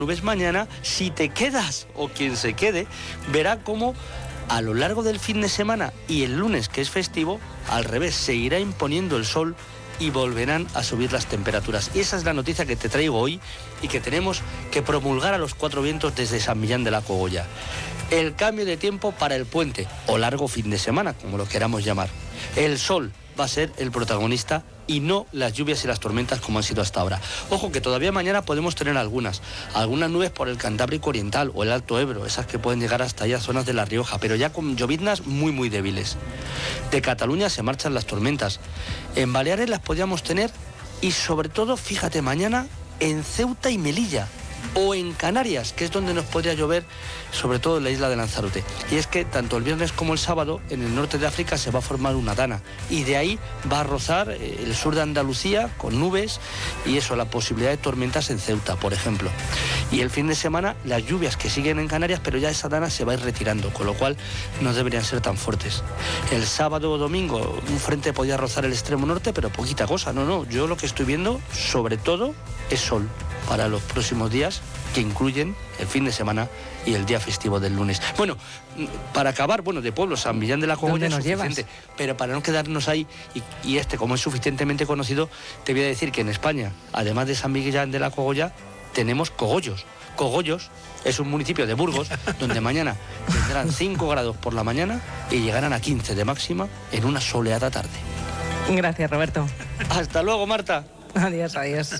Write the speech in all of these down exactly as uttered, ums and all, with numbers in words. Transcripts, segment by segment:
nubes mañana, si te quedas o quien se quede, verá cómo a lo largo del fin de semana y el lunes, que es festivo, al revés, se irá imponiendo el sol y volverán a subir las temperaturas. Y esa es la noticia que te traigo hoy y que tenemos que promulgar a los cuatro vientos desde San Millán de la Cogolla. El cambio de tiempo para el puente o largo fin de semana, como lo queramos llamar. El sol va a ser el protagonista y no las lluvias y las tormentas como han sido hasta ahora. Ojo que todavía mañana podemos tener algunas, algunas nubes por el Cantábrico Oriental o el Alto Ebro, esas que pueden llegar hasta allá zonas de La Rioja, pero ya con lloviznas muy muy débiles. De Cataluña se marchan las tormentas. En Baleares las podíamos tener y sobre todo, fíjate, mañana en Ceuta y Melilla. O en Canarias, que es donde nos podría llover, sobre todo en la isla de Lanzarote. Y es que tanto el viernes como el sábado, en el norte de África se va a formar una dana. Y de ahí va a rozar el sur de Andalucía con nubes y eso, la posibilidad de tormentas en Ceuta, por ejemplo. Y el fin de semana, las lluvias que siguen en Canarias, pero ya esa dana se va a ir retirando, con lo cual no deberían ser tan fuertes. El sábado o domingo, un frente podía rozar el extremo norte, pero poquita cosa. No, no, yo lo que estoy viendo, sobre todo, es sol para los próximos días, que incluyen el fin de semana y el día festivo del lunes. Bueno, para acabar, bueno, de pueblo, San Millán de la Cogolla es suficiente, pero para no quedarnos ahí, y, y este, como es suficientemente conocido, te voy a decir que en España, además de San Millán de la Cogolla, tenemos Cogollos. Cogollos es un municipio de Burgos, donde mañana tendrán cinco grados por la mañana y llegarán a quince de máxima en una soleada tarde. Gracias, Roberto. Hasta luego, Marta. Adiós, adiós.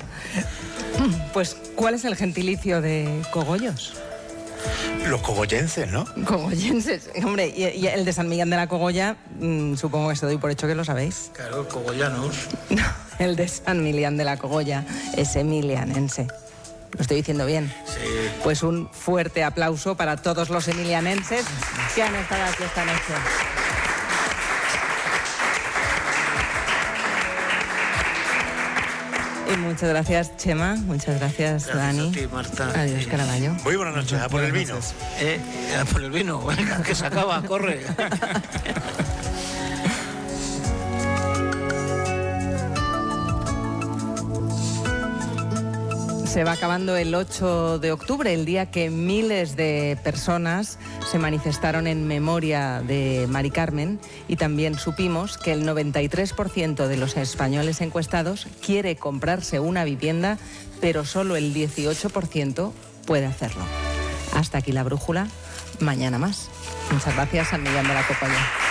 Pues, ¿cuál es el gentilicio de Cogollos? Los cogollenses, ¿no? Cogollenses. Hombre, y, y el de San Millán de la Cogolla, mmm, supongo que se doy por hecho que lo sabéis. Claro, cogollanos. No, el de San Millán de la Cogolla es emilianense. ¿Lo estoy diciendo bien? Sí. Pues un fuerte aplauso para todos los emilianenses que han estado aquí esta noche. Y muchas gracias, Chema. Muchas gracias, Gracias Dani. a ti, Marta. Adiós, Caraballo. Muy buenas noches. A por el vino. Eh, a por el vino. Venga, que se acaba, corre. Se va acabando el ocho de octubre, el día que miles de personas se manifestaron en memoria de Mari Carmen, y también supimos que el noventa y tres por ciento de los españoles encuestados quiere comprarse una vivienda, pero solo el dieciocho por ciento puede hacerlo. Hasta aquí la brújula, mañana más. Muchas gracias, San Millán de la Cogolla.